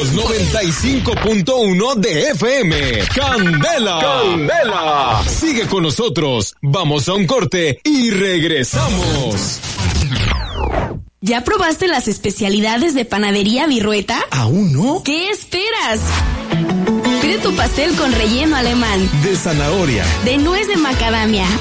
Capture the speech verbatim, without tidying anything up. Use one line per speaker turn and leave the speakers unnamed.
los noventa y cinco punto uno de F M. Candela. Candela. Sigue con nosotros. Vamos a un corte y regresamos.
¿Ya probaste las especialidades de Panadería Virrueta?
¿Aún no?
¿Qué esperas? Pide tu pastel con relleno alemán,
de zanahoria,
de nuez de macadamia